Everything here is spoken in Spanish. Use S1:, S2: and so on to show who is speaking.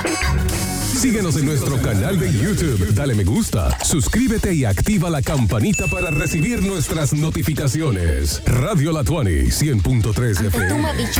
S1: Síguenos en nuestro canal de YouTube. Dale me gusta, suscríbete y activa la campanita para recibir nuestras notificaciones. Radio La Tuani, 100.3 FM.